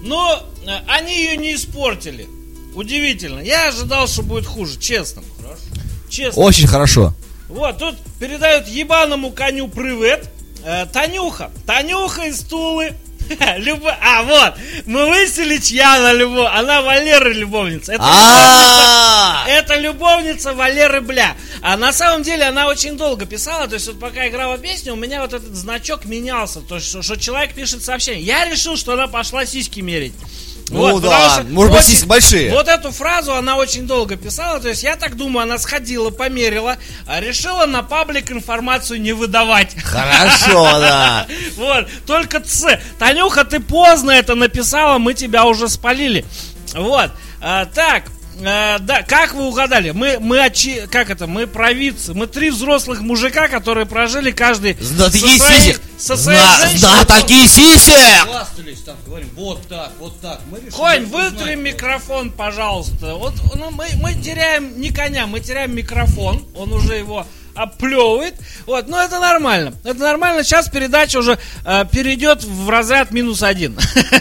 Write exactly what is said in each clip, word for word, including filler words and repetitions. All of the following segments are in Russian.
Но они ее не испортили. Удивительно. Я ожидал, что будет хуже, честно. Хорошо. Честно. Очень хорошо. Вот, тут передают ебаному коню привет. Э, Танюха. Танюха из Тулы. Любо... А, вот. Мы выяснили, чья она любовь. Она Валеры любовница. Это любовница... Это любовница Валеры Бля. А на самом деле она очень долго писала. То есть вот пока играла песню, у меня вот этот значок менялся. То есть, что, что человек пишет сообщение. Я решил, что она пошла сиськи мерить. Ну Вот, да, может быть, сиськи большие. Вот эту фразу она очень долго писала. То есть я так думаю, она сходила, померила, а решила на паблик информацию не выдавать. Хорошо, да. Вот, только Ц. Танюха, ты поздно это написала, мы тебя уже спалили. Вот, а, так. Uh, да, как вы угадали? Мы, мы очи, как это? Мы провидцы. Мы три взрослых мужика, которые прожили каждый Знатоки со своей, сисек. со своей Зна- женщиной. Знатоки сисек. Хвастались там, говорим, вот так, вот так. Мы решили Конь, узнать, вытри вот. микрофон, пожалуйста. Вот, ну, мы, мы теряем не коня, мы теряем микрофон. Он уже его оплевывает. Вот, но это нормально. Это нормально. Сейчас передача уже э, перейдет в разряд минус один.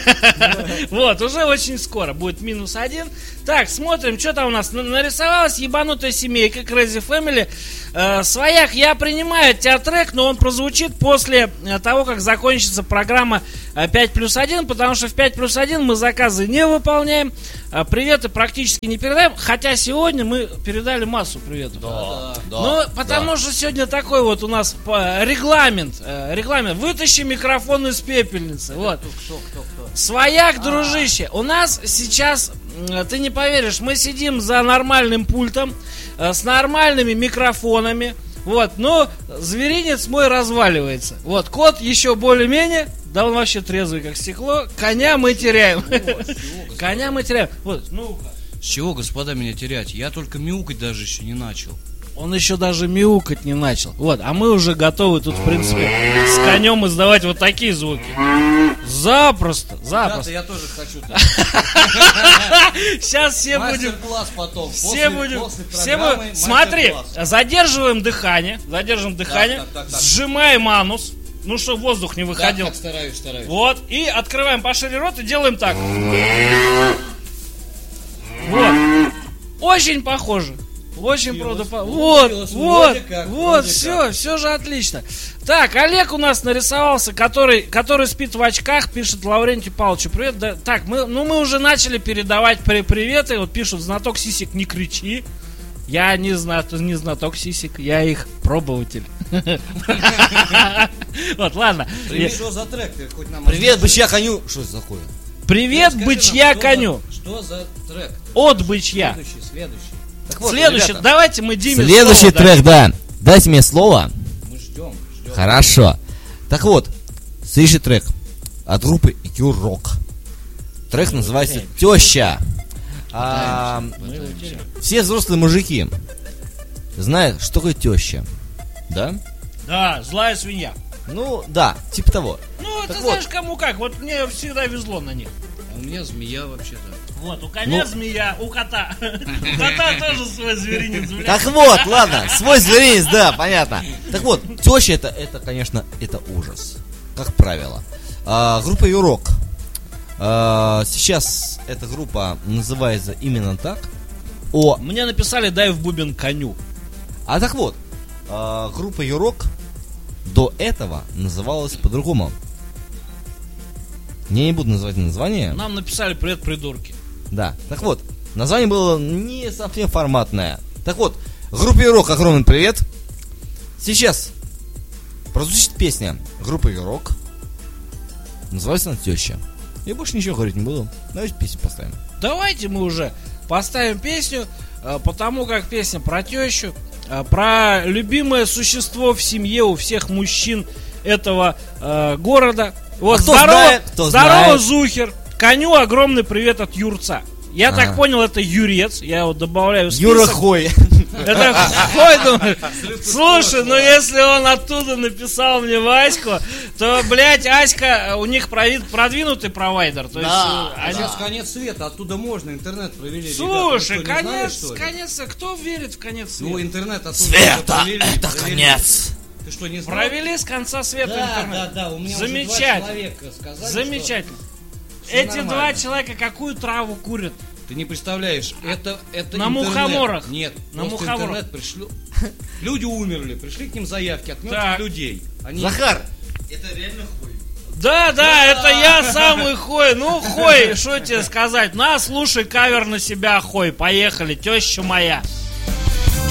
Вот, уже очень скоро будет минус один. Так, смотрим, что там у нас. Нарисовалась ебанутая семейка Crazy Family. Э, Свояк, я принимаю от тебя трек, но он прозвучит после того, как закончится программа пять плюс один, потому что в пять плюс один мы заказы не выполняем, приветы практически не передаем, хотя сегодня мы передали массу приветов. Да, да, Ну, потому да. что сегодня такой вот у нас регламент, регламент. Вытащи микрофон из пепельницы. Вот. Кто, кто, кто? Свояк, дружище, у нас сейчас, ты не поверишь, мы сидим за нормальным пультом, с нормальными микрофонами. Вот, но зверинец мой разваливается. Вот, кот еще более-менее, да он вообще трезвый, как стекло. Коня мы теряем. Коня мы теряем. Вот, ну-ка. С чего, господа, меня терять? Я только мяукать даже еще не начал. Он еще даже мяукать не начал. Вот, а мы уже готовы тут, в принципе, с конем издавать вот такие звуки. Запросто, запросто. Ребята, я тоже хочу. Сейчас все будем... Мастер-класс потом. Все будем... Все будем... Смотри, задерживаем дыхание. Задерживаем дыхание. Так, так, так. Сжимаем анус. Ну, чтобы воздух не Так, выходил. так, стараюсь, стараюсь. Вот, и открываем пошире рот и делаем так. Вот. Очень похоже. Очень правдоподобно. Вот, получилось, вот, вроде как, вот, вроде все, как. все же отлично. Так, Олег у нас нарисовался, который, который спит в очках, пишет Лаврентию Павловичу привет. Да, так, мы, ну мы уже начали передавать при приветы. Вот пишут, знаток сисек, не кричи. Я не знаток, не знаток сисек, я их пробователь. Вот, ладно. Привет, что за трек? Ты хоть нам Привет, бычья коню. Что это такое? Привет, Скажи бычья нам, что коню. за- Что за трек? От бычья. Следующий, следующий. Так вот, Следующий, ребята, давайте мы Диме следующий слово дадим. трек, да. Дайте мне слово. Мы ждем, ждем. Хорошо. Так вот, следующий трек от группы Юрок. Трек называется «Теща». А, все взрослые мужики знают, что такое теща. Да? Да, злая свинья. Ну, да, типа того. Ну, Так ты вот. знаешь, кому как. Вот мне всегда везло на них. А у меня змея вообще-то. Вот, у коня Ну. змея, у кота. У кота тоже свой зверинец, блядь. Так вот, ладно, свой зверинец, да, понятно. Так вот, теща это, это, конечно, это ужас. Как правило. А, группа Юрок. А, сейчас эта группа называется именно так. О, Мне написали, дай в бубен коню. а так вот, а, группа Юрок до этого называлась по-другому. Я не буду называть название. Нам написали, привет, придурки. Да, так вот, название было не совсем форматное. Так вот, группе Юрок огромный привет. Сейчас прозвучит песня группы Юрок. Называется она «Теща». Я больше ничего говорить не буду. Давайте песню поставим. Давайте мы уже поставим песню, э, потому как песня про тещу, э, про любимое существо в семье у всех мужчин этого э, города. Вот, А кто здорово, знает, кто здорово, знает. Зухер. Коню огромный привет от Юрца. Я Ага. так понял, это Юрец. Я его добавляю в список. Юра Хой. Это хуй, думаю. Слушай, ну если он оттуда написал мне Ваську, то, блядь, Аська, у них прови- продвинутый провайдер. То есть, Да, э, А они- сейчас конец света, оттуда можно, интернет провели. Слушай, Ребята, вы что, не знали, конец, что ли? конец, кто верит в конец света? Ну, интернет оттуда Света, провели, это провели. конец. Ты что, не знал? Провели с конца света Да, интернет. да, да, у меня уже два Замечательно. человека сказали, Замечательно. что Эти нормально. два человека какую траву курят? Ты не представляешь, это, это На интернет. мухоморах. Нет, На просто мухоморах. интернет пришлю. Люди умерли, пришли к ним заявки от мертвых Так. людей. Они... Захар, это реально хуй. Да, да, это я самый хой. Ну, хой, что тебе сказать? На, слушай кавер на себя, хой. Поехали, теща моя.